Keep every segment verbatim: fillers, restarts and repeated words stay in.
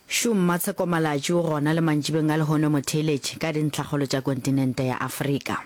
Shumma Tsekomalaji o gona le mantšibeng a lehono motheletše ka dintlhagolo tša kontinente ya Afrika.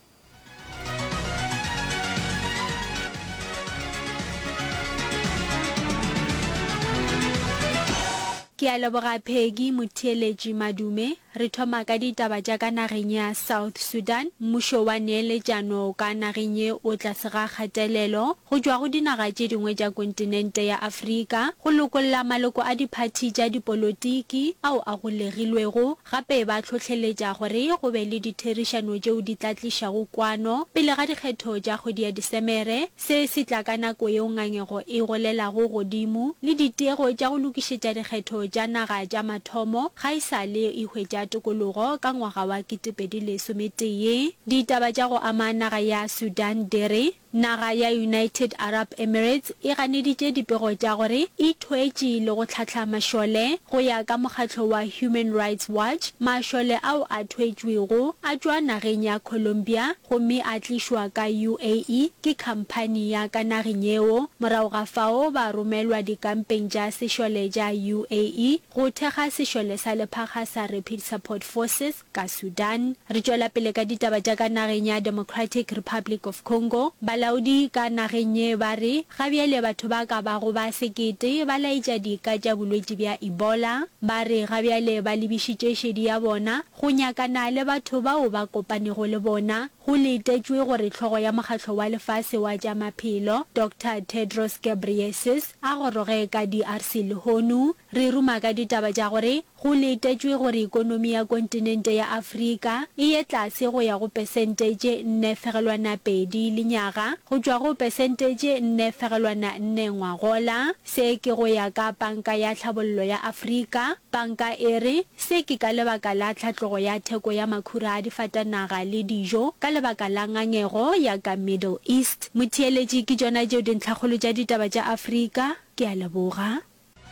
Ke a leboga Phegi Motheletši Madume. Re thoma ka ditaba tša ka nageng ya South Sudan. Mmušo wa neeletšano ka nageng ye o tlase ga kgatelelo go tšwa go dinaga tše dingwe tša kontinente ya Afrika go lokolla maloko a diphathi tša dipolotiki ao a golegilwego, gape ba tlhotlheletša gore go be le ditherišano tšeo di tla tlišago kwano pele ga dikgetho tša kgwedi ya Disemere. Se se tla ka nako yeo ngangego e golelago godimo le ditego tša go lokišetša dikgetho tša naga tša mathomo ga e sa le e hwetša tokologo ka ngwaga wa ketepedi lesometee. Ditaba tša go ama naga ya Sudan dere naga ya United Arab Emirates e ganeditše dipego tša gore e thwetše le go tlhatlha mašole. Go ya ka mokgatlo wa Human Rights Watch, mašole ao a thwetšwego a tšwa nageng ya Colombia gomme a tlišwa ka U A E ke khamphani ya ka nageng yeo. Morago ga fao ba romelwa dikampeng tša sešole tša U A E go thekga sešole sa lephaga sa Rapid Support Forces ka Sudan. Re tšwela pele ka ditaba tša ka nageng ya Democratic Republic of Congo. Balaodi ka nageng ye ba re gabjale batho ba ka bago ba sekete ba laetša dika tša bolwetši bja Ebola. Ba re gabjale ba lebišitše šedi ya bona go nyakana le batho bao ba kopanego le bona. Go letetšwe gore tlhogo ya mokgatlo wa lefase wa tša maphelo Doctor Tedros Ghebreyesus a goroge ka D R C lehono. Re ruma ka ditaba tša gore go letetšwe gore ikonomi ya kontinente ya Afrika e ye tlase go ya go percentage nne fegelwana pedi lenyaga go tšwa go percentage nne fegelwana nne ngwagola. Se ke go ya ka panka ya tlhabollo ya Afrika. Panka e re se ke ka lebaka la tlhatlogo ya theko ya makhura a difatanaga le dijo ka lebaka la ngangego ya ka Middle East. Motheeletši ke tšona tšeo dintlhagolo tša ditaba tša Afrika. Ke a leboga.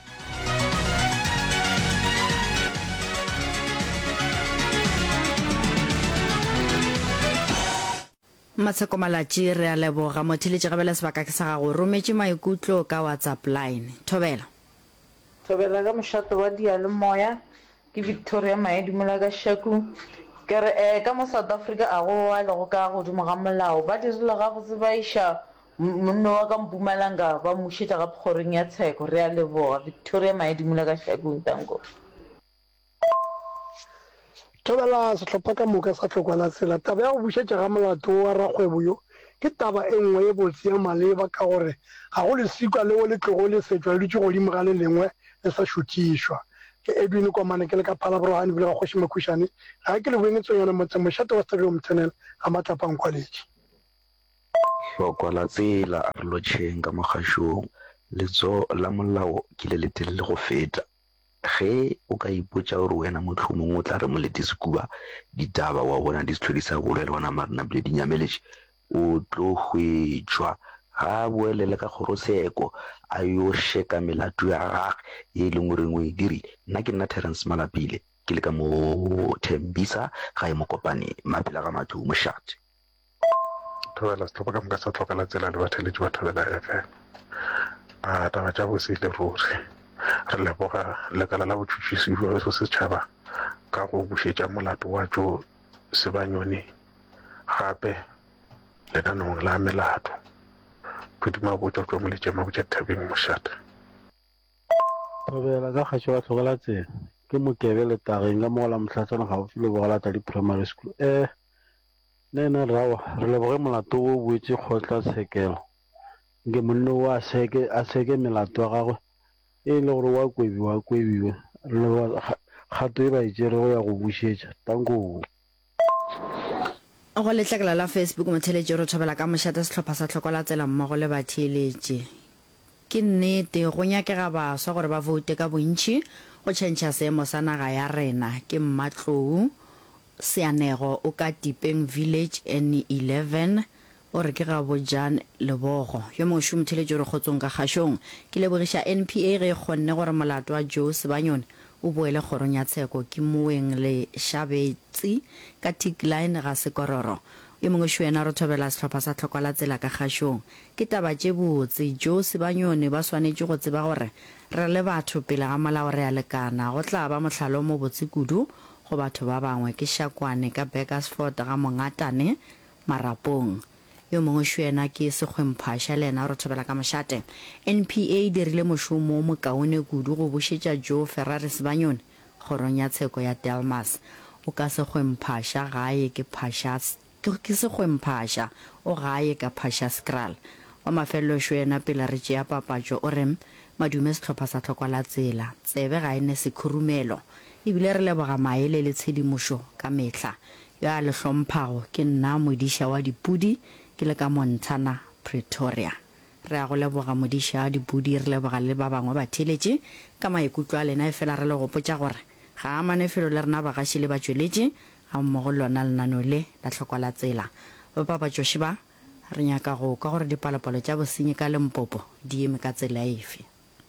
Matsekomalaji re a leboga. Motheletši gabela sebaka ke sa gago rometše maikutlo ka WhatsApp line. Thobela Thobela ka mošato wa dialemoya ke Victoria Maedimola ka Shaku. Ke re eh ka mo South Africa a go wa le go ka godimo ga molao ba dirile ga go tsebaiša monno wa ka Mpumalanga ba mošetša ga phoreng ya tsheko. Re a leboga Victoria Maedimola ka Shaku ntango. Thobela sehlopha ka moka sa tlhokwana tsela taba ya go bušetša ga molato wa rakgwebo yo ke taba e nngwe e botse ya maleba ka gore ga go lesikwa leo le tlogo le setšwa le ditše godimo ga le lengwe le sa šutišwa. Ke Edwin Komane ke le ka Phalaborogane bile ga Kgoši Makhušane ga ke le boemetsonyana motse mošate wa Stabile Mtsenela ga Matlapang Kwaletše. Hlokwa la tsela a re lotšheng ka mogašong letso la molao ke le letelele go feta. Ge o ka ipotša gore wena mohlomong o tla re moletisi kuba ditaba wa bona di se tlhodisa golo le bona marena bile di nyameletše o tlo hwetšwa ga boelele ka kgoroseko a yo sheka melato ya gage e leng goreng o e dirile. Nna ke nna Terence Malapile ke le ka mo Thembisa ga e mo kopane mapela ga matho mošate. Thobela setlhopha ka moka sa tlhokala tsela le batheletši ba Thobela F M. A taba tša bose le ruri re leboga lekala la botšhotšhisi bja setšhaba ka go bušetša molato wa tšo Sebanyone gape lenanong la melato phudima botša tšwa moletše mabotša Thabeng mošate. Thobela ka kgašo ba tlhokela tsela ke Mokebele Tageng ka mogola Mohlatsana gaufi le Bogolata di primary school. eh nene rawa re leboge molato o boetše kgotla tshekelo nke monno o a seke a seke melato wa gagwe e le gore wa kwebi wa kwebiwe le kgato e ba e tšere go ya go bušetša tanko go letlakela la Facebook. Motheletši re thobela ka mošate sehlopha sa tlhokola tsela mmogo le batheeletši. Ke nnete go nyakega baswa gore ba vote ka bontšhi go tšhentšha seemo sa naga ya rena. Ke Mmatlou Seanego o ka Tipeng Village N eleven o re ke ga Bojan Lebogo yo mongwe motheletši re kgotsong ka kgašong ke lebogiša N P A ge kgonne gore molato wa Joe Sebanyone o boele kgorong ya tsheko ke moeng le Shabetsi ka Tikline ga Sekororo e mongwe shwena re thobela setlhopha sa tlhokwa la tsela ka kgašong ke taba tše botse jo sebanyone ba swanetše go tseba gore re le batho pele ga molao re a lekana go tla ba mohlalo mo botse kudu go batho ba bangwe ke Shakwane ka Bakersford ga Mongatane Marapong. Yo mongwe shwena ke Sekgwemphasha le ena re thobela ka mošate. N P A dirile mošomo mo kaone kudu go bušetša Joe Ferrari Sebanyone kgorong ya tsheko ya Delmas. O ka Sekgwemphasha gae ke Phasha ke Sekgwemphasha o gae ka Phasha Skral. Wa mafelelo shwena pele re tšea papatšo o rem madume setlhopha sa tlhokwa la tsela tsebe ga ene sekhurumelo ebile re leboga maele le tshedimošo ka mehla yo a le hlomphago ke nna modiša wa dipudi ke le ka Montana Pretoria. Re a go leboga modiša wa dipudi re leboga le ba bangwe ba theletše ka maikutlo a lena e fela re le gopotša gore ga a manefelo le rena bagaši le ba tšweletše ga mmogo lona lenano le la tlhokwa la tsela ba papatšoši ba re nyaka go ka gore dipalopalo tša bosenyi ka Limpopo di eme ka tsela efe.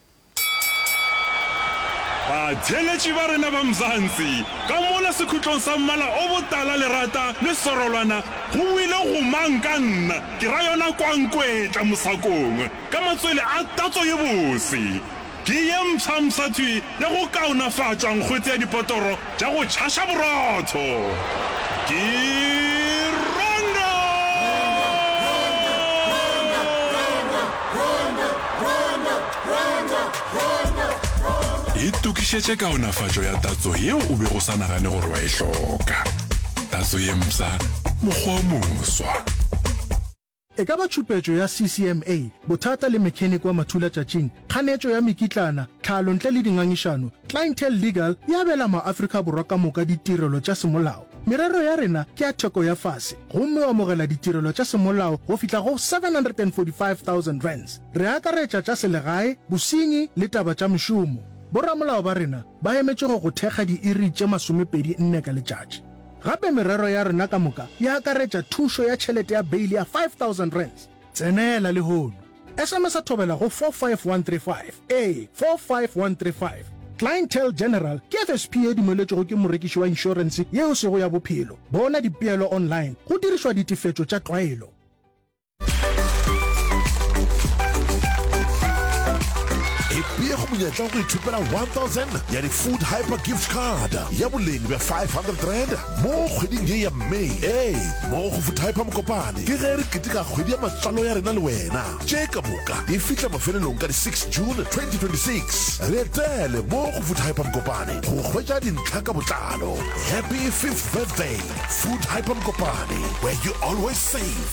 Batheletši ba rena ba Mzansi ka mola sekhutlong sa mmala o botala lerata le sorolwana go wile go mang ka nna ke ra yona kwankwetla mosakong ka matswele a tatso ye bose ke ye mpšhamšatšwi le go kaonafatša nkgwetse ya dipotoro tša go tšhaša borotho ke Rondo e tukišetše kaonafatšo ya tatso yeo o be go sa nagane gore wa e hloka tatso ye msa mokgwa o moswa e ka ba tšhupetšo ya C C M A bothata le mechanic wa mathulatšatšing kganetšo ya mekitlana tlhalo ntle le dingangišano clientele legal ya abela maafrika borwa ka moka ditirelo tša semolao merero ya rena ke ya theko ya fase gomme o amogela ditirelo tša semolao go fihla go seven hundred forty-five thousand rands re akaretša tša selegae bosenyi le taba tša mošomo boramolao ba rena ba emetše go go thekga diiri tše masomepedi nne ka letšatši gape merero ya rena ka moka ya akaretša thušo ya tšhelete ya beili ya five thousand rands tsenela lehono S M S a thobela go four five one three five a four five one three five Clientele General ke F S P e dumeletšego ke morekiši wa inšorense yeo sego ya bophelo bona dipeelo online go dirišwa ditefetšo tša tlwaelo. Ipia go monyetla go ithupela one thousand ya di-Food Hyper gift card ya boleng bja five hundred rand mo kgweding ye ya May. ee mo go Food Hyper Mokopane ke ge re keteka kgwedi ya matswalo ya rena le wena tše ka moka di fihla mafelelong ka di-six June twenty twenty-six re etele mo go Food Hyper Mokopane go hwetša dintlha ka botlalo. Happy fifth birthday Food Hyper Mokopane, where you always save.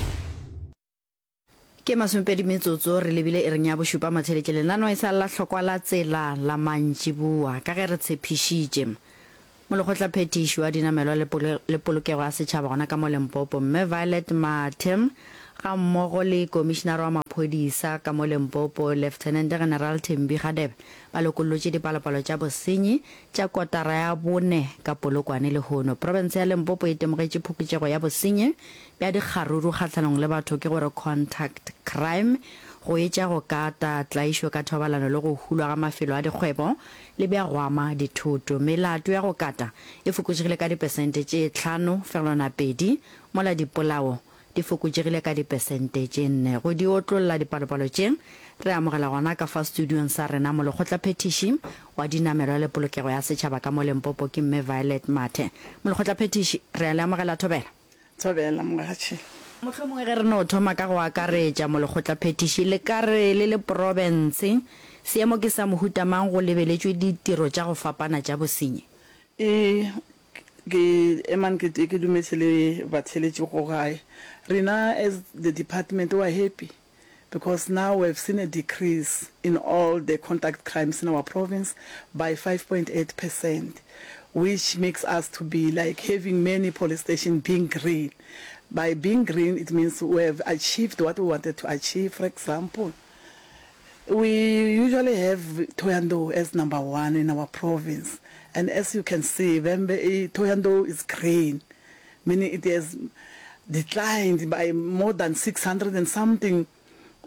Ke masomepedi metsotso re lebile e reng ya bošupa matheletše lenano e sa la tlhokwa la tsela la mantšibua ka ge re tshepišitše molekgotla phetiši wa dinamelwa le polokego ya setšhaba gona ka mo Limpopo mme Violet Mathem ga mmogo le komishinara wa maphodisa ka mo Limpopo Lieutenant General Thembi Gadebe ba lokolotše dipalopalo tša bosenyi tša kotara ya bone ka Polokwane le Hono. Province ya Limpopo e temogetše phokotšego ya bosenyi bja dikgaruru kgatlhanong le batho ke gore contact crime go etša go kata tlaišo ka thobalano le go hulwa ga mafelo a dikgwebo le bja go ama dithoto. Melato ya go kata e fokotšegile ka dipesente tše tlhano felona pedi mola dipolao di fokotšegile ka dipesente tše nne go di otlolola dipalopalo tše re amogela gona ka fa studiong sa rena molekgotla phetiši wa dinamelwa le polokego ya setšhaba ka mo Limpopo ke mme Violet Mathe. Molekgotla phetiši re a le amogela thobela thobela mogatši mohlomongwe ge re no thoma ka go akaretša molekgotla phetiši le ka re le le province seemo ke sa mohutamang go lebeletšwe ditiro tša go fapana tša bosenyi. e ke eman ke ke dumetse le batheletši go gae rena as the department we are happy because now we've seen a decrease in all the contact crimes in our province by five point eight percent, which makes us to be like having many police stations being green. By being green, it means we have achieved what we wanted to achieve. For example, we usually have Thohoyandou as number one in our province. And as you can see, Thohoyandou is green, meaning it has declined by more than six hundred and something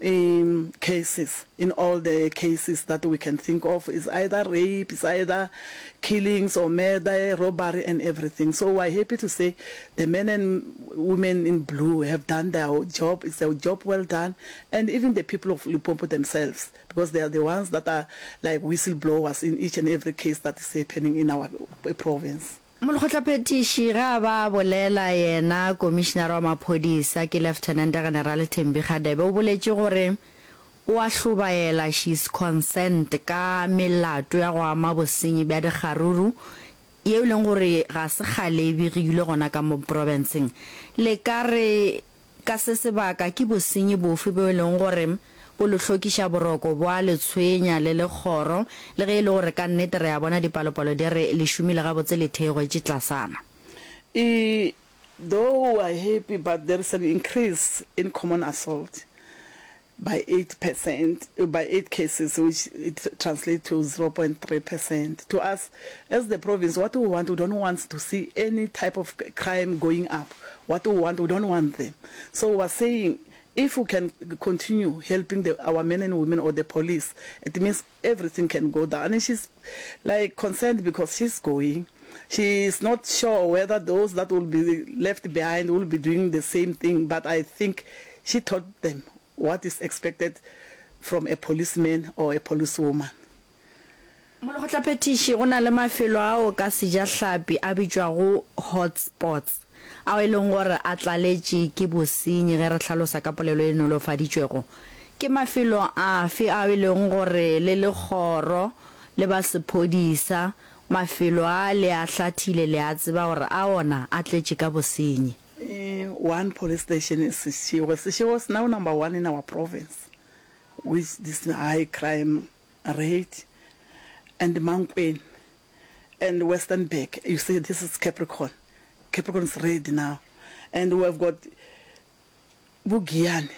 um, cases, in all the cases that we can think of. It's either rape, it's either killings or murder, robbery and everything. So we're happy to say the men and women in blue have done their job. It's a job well done. And even the people of Limpopo themselves, because they are the ones that are like whistleblowers in each and every case that is happening in our province. Molokgotlaphethiši ga ba bolela yena commissioner wa maphodisa ke Lieutenant General Thembi Kgadebe o boletše gore o a hlobaela she's consent ka melato ya go ama bosenyi bja dikgaruru yeo leng gore ga se kgale e begilwe gona ka mo provinceng le ka re ka se sebaka ke bosenyi bofe bo e leng gore bo le hlokiša boroko bo a le tshwenya le le kgoro le ge e le gore ka nnete re a bona dipalopalo di re le šomile gabotse le theegwetše tlasana. E, though we are happy, but there is an increase in common assault by eight percent, by eight cases, which it translates to zero point three percent. To us, as the province, what we want, we don't want to see any type of crime going up. What we want, we don't want them. So we're saying, if we can continue helping the, our men and women or the police, it means everything can go down. And she's like concerned because she's going. She is not sure whether those that will be left behind will be doing the same thing. But I think she taught them what is expected from a policeman or a policewoman. Molokgotlaphethiši go na le mafelo ao ka sejahlapi a bitšwago hotspots ao e leng gore a tlaletše ke bosenyi ge re tlhalosa ka polelo e nolofaditšwego ke mafelo afe ao e leng gore le le kgoro le ba sephodisa mafelo a le a hlathile le a tseba gore a ona a tletše ka bosenyi. Uh, one police station is Seshego. Seshego is now number one in our province with this high crime rate. And Mankweng and Western Bay. You see, this is Capricorn. Capricorn is red now. And we've got Bugian.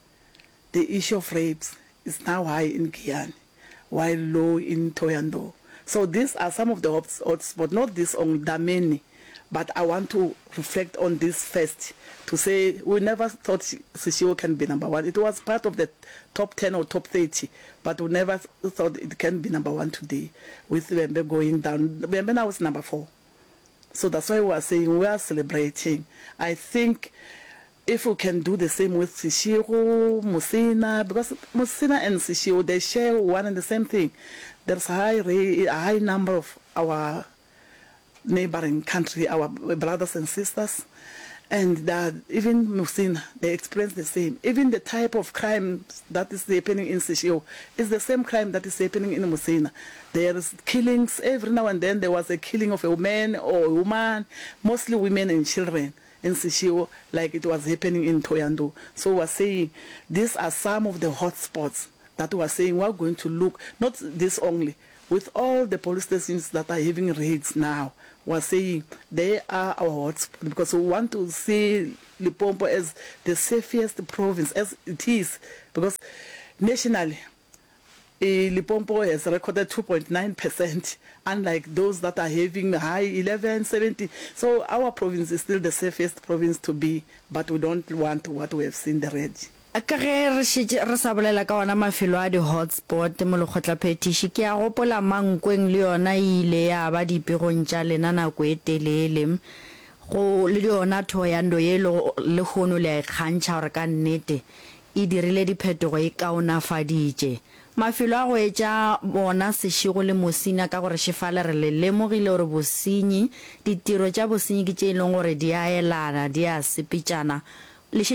The issue of rapes is now high in Guyana, while low in Toyando. So these are some of the hotspots, not this only, there are many. But I want to reflect on this first to say we never thought Seshego can be number one. It was part of the top ten or top thirty, but we never thought it can be number one today with Wembe going down. Wembe now is number four. So that's why we are saying we are celebrating. I think if we can do the same with Seshego, Musina, because Musina and Seshego, they share one and the same thing. There's a high, a high number of our neighboring country, our brothers and sisters, and that even Musina, they experience the same. Even the type of crime that is happening in Seshego is the same crime that is happening in Musina. There is killings every now and then. There was a killing of a man or a woman, mostly women and children in Seshego, like it was happening in Toyando. So we're saying these are some of the hotspots that we're saying we're going to look, not this only, with all the police stations that are having raids now, we're saying they are our hotspots because we want to see Limpopo as the safest province, as it is. Because nationally, eh, Limpopo has recorded two point nine percent, unlike those that are having high eleven, seventeen. So our province is still the safest province to be, but we don't want what we have seen the red. Ka ge re šetše re sa bolela ka ona mafelo a di-hotspot molokgotlaphethiši ke a gopola Mankweng le yona e ile ya ba dipegong tša lena nako e telele go le yona Thoyando ye le kgono le a ikgantšha gore ka nnete e dirile diphetogo e kaonafaditše mafelo a go etša bona Seshego le Musina ka gore šefale re le lemogile gore bosenyi ditiro tša bosenyi ke tše e leng gore di a elana di a sepetšana. Yes,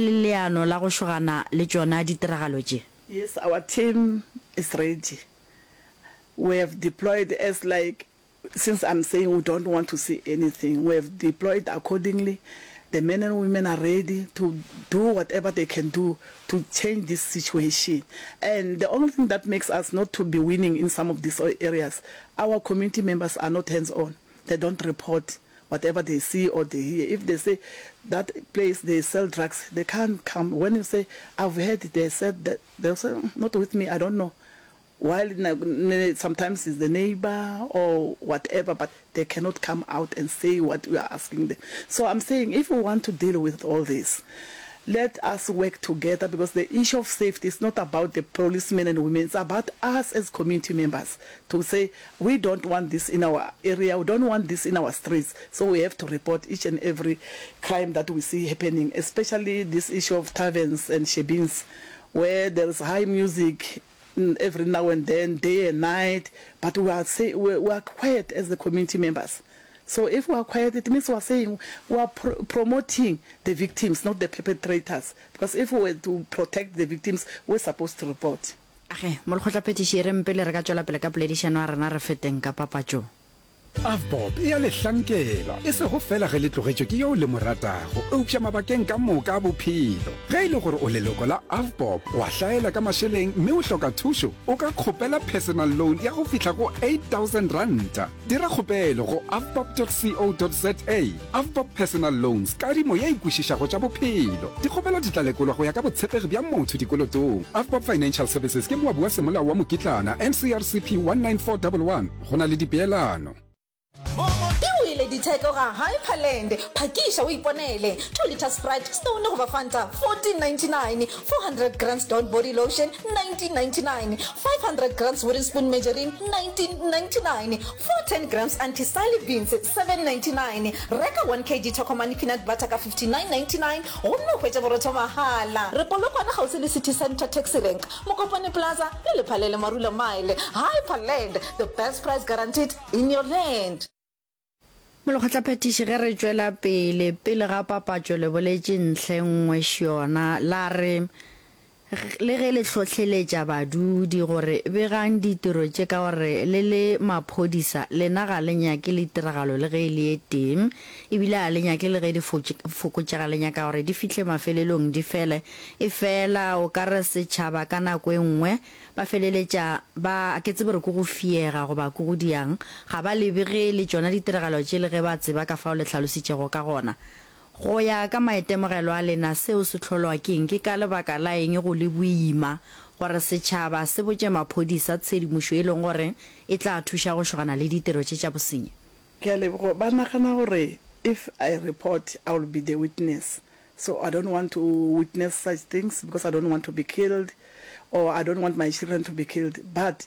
our team is ready. We have deployed as like, since I'm saying we don't want to see anything, we have deployed accordingly. The men and women are ready to do whatever they can do to change this situation. And the only thing that makes us not to be winning in some of these areas, our community members are not hands-on. They don't report whatever they see or they hear. If they say that place they sell drugs, they can't come. When you say, I've heard they said that, they'll say, not with me, I don't know. While sometimes it's the neighbor or whatever, but they cannot come out and say what we are asking them. So I'm saying if we want to deal with all this, let us work together, because the issue of safety is not about the policemen and women. It's about us as community members to say, we don't want this in our area, we don't want this in our streets. So we have to report each and every crime that we see happening, especially this issue of taverns and shebins, where there is high music every now and then, day and night, but we are, say, we are quiet as the community members. So if we are quiet, it means we are saying we are pro promoting the victims, not the perpetrators. Because if we were to protect the victims, we're supposed to report. Okay, mo lekgotla petiši re mpele re ka tswela pele ka poledišano a rena re feteng ka papatšo. Avbob e a le hlankela e se go fela ge le tlogetšwe ke yo le moratago eupša mabakeng ka moka a bophelo ge e le gore o leloko la Avbob wa hlaela ka mašeleng mme o hloka thušo o ka kgopela personal loan ya go fihla go eight thousand ranta dira kgopelo go avbob dot co dot za. Avbob personal loans kadimo ya ikwešišago tša bophelo dikgopelo di tla lekolwa go ya ka botshepegi bja motho dikolotong. Avbob financial services ke moabi wa semolao wa mokitlana N C R C P one nine four one one go na le dipeelano. Iwile ditheko ga Hyperland phakisha o iponele two liter Sprite Stone go ba Fanta fourteen ninety-nine, four hundred grams Dawn body lotion nineteen ninety-nine, five hundred grams wooden spoon margarine nineteen ninety-nine, four ten grams anti-style beans seven ninety-nine, reka one kilogram Tokomani peanut butter ka fifty-nine ninety-nine o no hwetša borotho mahala re polokwana gausi le City Center Taxi Rank Mokopane Plaza le le phalele Marula Mile. Hyperland, the best price guaranteed in your land. Molokgotla petiši ge re tšwela pele pele ga papatšo le boletše ntle nngwe šiona la re le ge le hlohleletša badudi gore begang ditiro tše ka gore le le maphodisa lena ga le nyake le tiragalo le ge le e teng ebile a le nyake le ge di fokotšega le nyaka gore di fihle mafelelong di fele e fela o ka re setšhaba ka nako e nngwe ba feleletša ba ke tsebe re go go fiega go ba go go diang ga ba lebe ge le tšona ditiragalo tše le ge ba tseba ka fao le tlhalositšego ka gona go ya ka maitemogelo a lena seo se tlholwa keng ke ka lebaka la eng go le boima gore setšhaba se botše maphodisa tshedimošo e leng gore e tla thuša go šogana le ditiro tše tša bosenyi. Ke a leboga ba nagana gore if I report I will be the witness, so I don't want to witness such things because I don't want to be killed or I don't want my children to be killed. But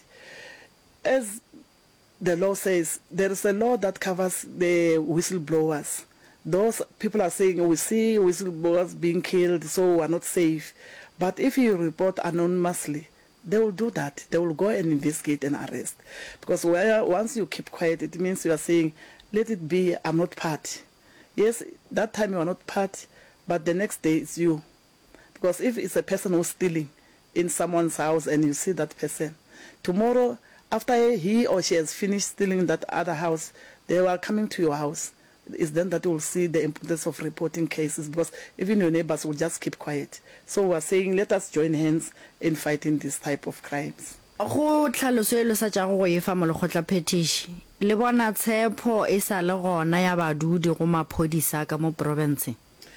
as the law says, there is a law that covers the whistleblowers. Those people are saying, we see whistleblowers being killed, so we're not safe. But if you report anonymously, they will do that. They will go and investigate and arrest. Because where, once you keep quiet, it means you are saying, let it be, I'm not part. Yes, that time you are not part, but the next day it's you. Because if it's a person who's stealing in someone's house and you see that person, tomorrow, after he or she has finished stealing that other house, they are coming to your house. It's then that you will see the importance of reporting cases, because even your neighbors will just keep quiet. So we're saying, let us join hands in fighting this type of crimes. Go tlhaloso e le sa tša go e fa molekgotla petiši le bona tshepo e sa le gona ya badudi go maphodisa ka mo province.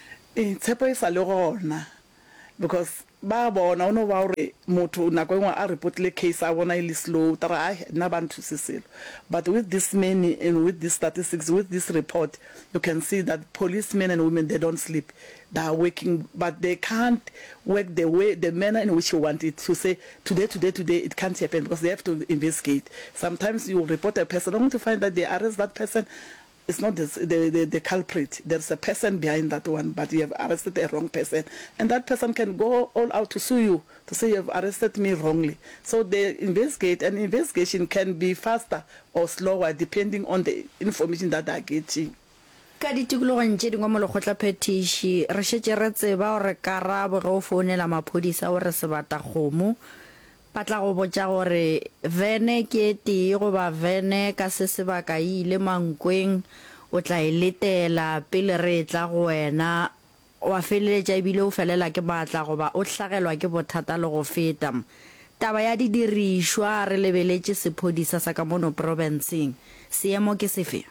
E tshepo e sa le gona because ba bona o no ba gore motho nako engwe a report-ile case a bona e le slow tara a nna ba nthuse selo. But with this many and with these statistics, with this report, you can see that policemen and women, they don't sleep. They are working, but they can't work the way, the manner in which you want it to say today, today, today. It can't happen because they have to investigate. Sometimes you report a person only to find that they arrest that person. It's not the, the, the, the culprit. There's a person behind that one, but you have arrested a wrong person. And that person can go all out to sue you, to say you have arrested me wrongly. So they investigate, and investigation can be faster or slower depending on the information that they are getting. Ka ditikologo tše dingwe molekgotla petiši re šetše re tseba gore karabo ge o founela maphodisa gore sebata kgomo ba tla go botša gore vene ke e tee goba vene ka se sebaka e ile mankweng o tla e letela pele re tla go wena wa feleletša ebile o felela ke batla goba o hlagelwa ke bothata le go feta taba ya didirišwa re lebeletše sephodisa sa ka mono provinceng seemo ke sefe.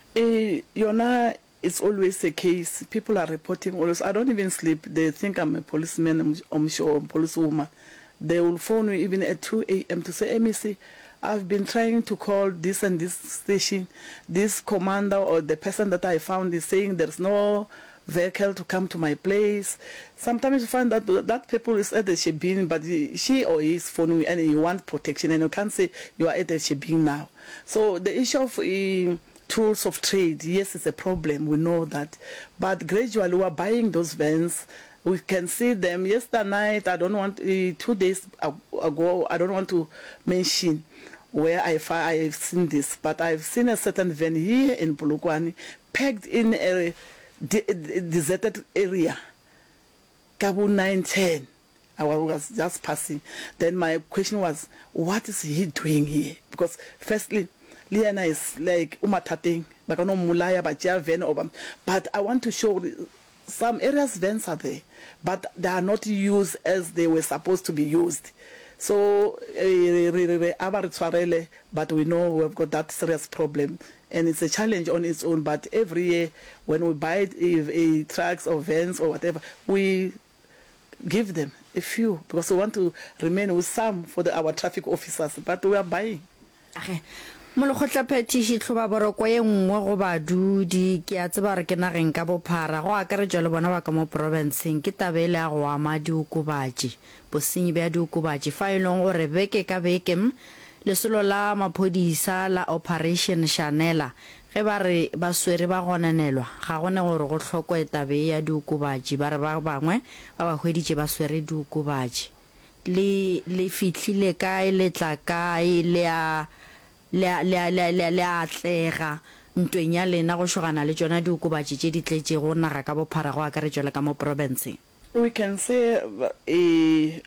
Eh, yona, it's always the case. People are reporting always. I don't even sleep. They think I'm a policeman, I'm sure, a policewoman. They will phone me even at two A M to say, M E C, I've been trying to call this and this station. This commander or the person that I found is saying there's no vehicle to come to my place. Sometimes you find that that people is at the shebeen, but she or he is phoning and you want protection, and you can't say you are at the shebeen now. So the issue of uh, tools of trade, yes, it's a problem. We know that, but gradually we are buying those vans. We can see them. Yesterday night, I don't want uh, two days ago. I don't want to mention where I I've seen this, but I've seen a certain van here in Polokwane pegged in a deserted area. Kabu nine ten. I was just passing. Then my question was, what is he doing here? Because firstly, Liana is like umatating, but I know mulaya bajia van over. But I want to show some areas vans are there, but they are not used as they were supposed to be used. So, but we know we've got that serious problem, and it's a challenge on its own. But every year, when we buy a, a trucks or vans or whatever, we give them a few because we want to remain with some for the, our traffic officers. But we are buying. Okay. Molokgotla phetiši tlhoba boroko ye nngwe go badudi ke a tseba re ke nageng ka bophara go akaretšwa le bona ba ka mo provinceng ke tabele ya go ama diokobatši bosenyi bja diokobatši fa e leng gore beke ka beke lesolo la maphodisa la Operation Shanela ge ba re ba swere ba gonanelwa ga gone gore go tlhokwe tabe ya diokobatši ba re ba bangwe ba ba hweditše ba swere diokobatši le le fitlhile kae le tla kae le a le le le le le atlega ntweng ya lena go shogana le tsona diokobatši tše di tletse go naga ka bophara go akaretšwa le ka mo province. We can say a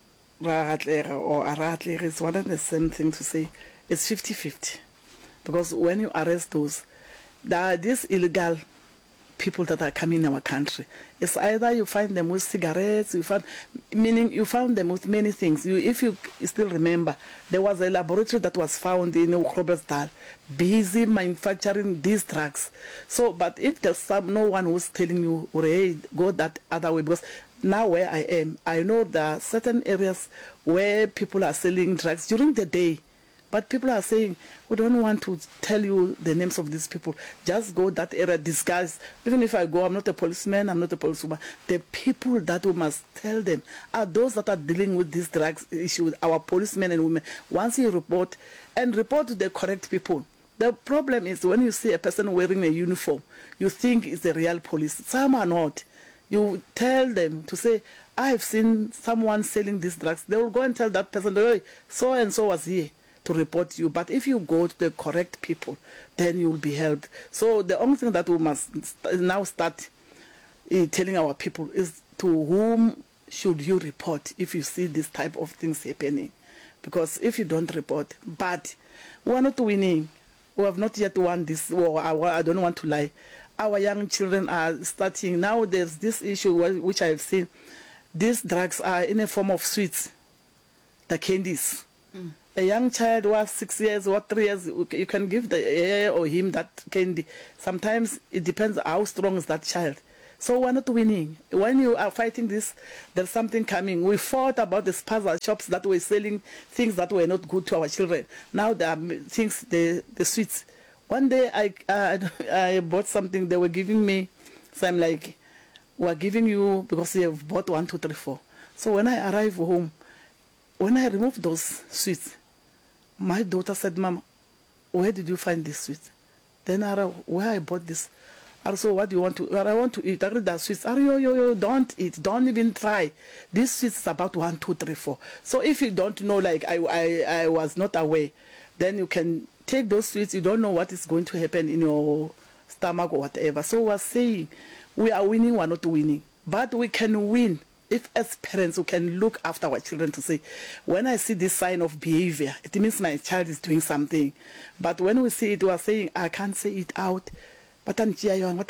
ratlega or a ratlega is one and the same thing to say. It's fifty fifty because when you arrest those, there are these illegal people that are coming in our country. It's either you find them with cigarettes, you find, meaning you found them with many things. You, if you still remember, there was a laboratory that was found in Groblersdal, busy manufacturing these drugs. So, but if there's some, no one who's telling you, hey, go that other way, because now where I am, I know there are certain areas where people are selling drugs during the day. But people are saying, we don't want to tell you the names of these people. Just go that area, disguise. Even if I go, I'm not a policeman, I'm not a policewoman. The people that we must tell them are those that are dealing with these drugs issues, our policemen and women. Once you report, and report to the correct people. The problem is when you see a person wearing a uniform, you think it's the real police. Some are not. You tell them to say, I've seen someone selling these drugs. They will go and tell that person, hey, so and so was here, to report you. But if you go to the correct people, then you will be helped. So the only thing that we must now start uh, telling our people is to whom should you report if you see this type of things happening. Because if you don't report, but we are not winning. We have not yet won this war. I don't want to lie. Our young children are starting. Now there's this issue which I've seen. These drugs are in a form of sweets, the candies. Mm. A young child was six years or three years, you can give the her or him that candy. Sometimes it depends how strong is that child. So we're not winning. When you are fighting this, there's something coming. We fought about the spaza shops that were selling things that were not good to our children. Now there are things, the, the sweets. One day I, uh, I bought something, they were giving me, so I'm like, we're giving you because you have bought one, two, three, four. So when I arrive home, when I removed those sweets, my daughter said, Mama, where did you find this sweets? Then I where I bought this. Also, what do you want to? I want to eat. I read that sweets. Yo, yo, yo, don't eat. Don't even try. This sweets is about one, two, three, four. So if you don't know, like I, I, I was not aware, then you can take those sweets. You don't know what is going to happen in your stomach or whatever. So we're saying we are winning, we're not winning, but we can win. If as parents we can look after our children to say, when I see this sign of behavior, it means my child is doing something. But when we see it, we are saying, I can't say it out. But it's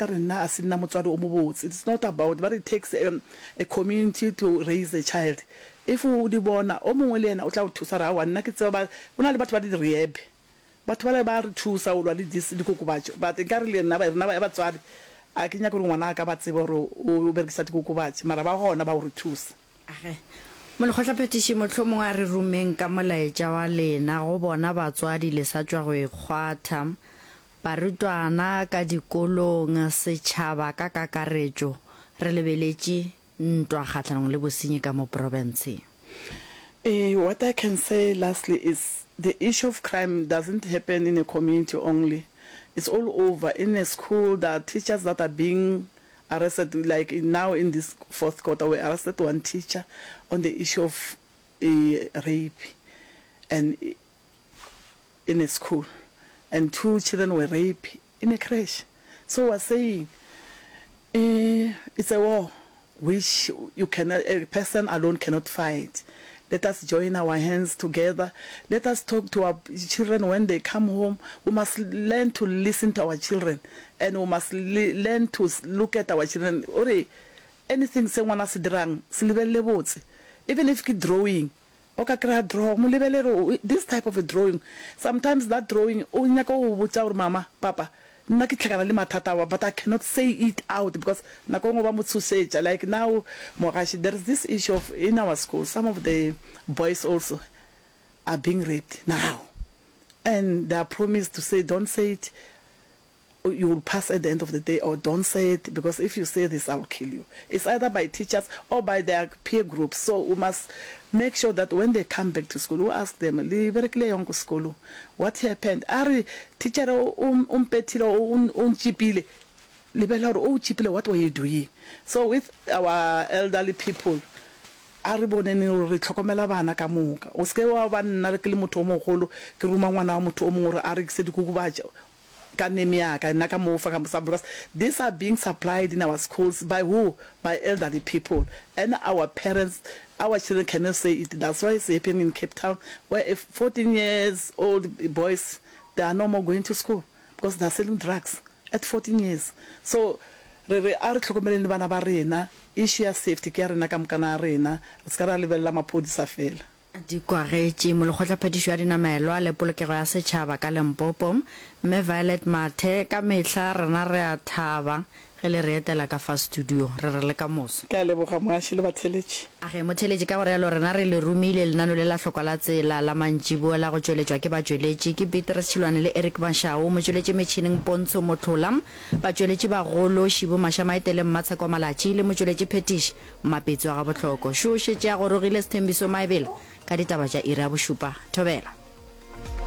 not about, but it takes um, a community to raise a child. If we would want to to Sarawa, Nakitaba, but what about two Saudi this Kukubacho? But the Carolian never never ever tried. I can go one akabatsiboro ubergisat kukubachi marabaho na ba re thusa. Age mo le khotla petition mo tlhomo a re rumeng ka molaetša wa lena go bona batswadi le sa tswa go ikgwatha barutwana ka dikolong setšhaba ka kakaretso re lebeletše ntwa kgatlhanong le bosenyi ka mo province. Uh, what I can say lastly is the issue of crime doesn't happen in a community only. It's all over. In a school, there are teachers that are being arrested. Like now in this fourth quarter, we arrested one teacher on the issue of uh, rape and in a school. And two children were raped in a crash. So we're saying uh, it's a war which you cannot, a person alone cannot fight. Let us join our hands together. Let us talk to our children when they come home. We must learn to listen to our children, and we must le learn to look at our children. Ore, anything someone has done, even if it's drawing, draw, this type of a drawing. Sometimes that drawing, oh, mama, papa. But I cannot say it out because like now Morashi, there is this issue of in our school, some of the boys also are being raped now, and they are promised to say don't say it, you will pass at the end of the day, or don't say it because if you say this I will kill you. It's either by teachers or by their peer groups. So we must make sure that when they come back to school, we ask them, what happened? Are teacher um um petilo um um chipile, what were you doing? So with our elderly people, a re boneng re tlhokomela bana ka moka o se wa ba nna re ke le motho o mogolo ke ruma ngwana wa motho o mongwe a re ke se dikuku ba ka nemia ka nna ka mo fa ka because these are being supplied in our schools by who? By elderly people, and our parents, our children cannot say it. That's why it's happening in Cape Town, where if fourteen years old boys, they are no more going to school because they're selling drugs at fourteen years. So re re a re tlhokomeleng bana ba rena issue ya safety ke rena ka mokana rena se ka ra lebella mapodisa fela. Di kwagetše molekgotlaphedišo ya dinamelwa le polokego ya setšhaba ka Limpopo mme Violet Mathe ka mehla rena re a thaba ge le re etela ka fa studio re re le ka moso ke a leboga moaši le batheletši age motheletši ka gore yalo rena re le rumile lenano le la hlokwa la tsela la mantšiboa la go tšweletšwa ke batšweletši ke Beatrice Tšhilwane le Eric Mashao motšweletši metšhineng Pontsho Mothola batšweletši bagolo Šibo Mashamaetele Mmatsheko Malatši le motšweletši Phetiši Mapetso a ga bohloko šošetše ya go rogile Sethembiso Maebela ka ditaba tša ira bošupa thobela.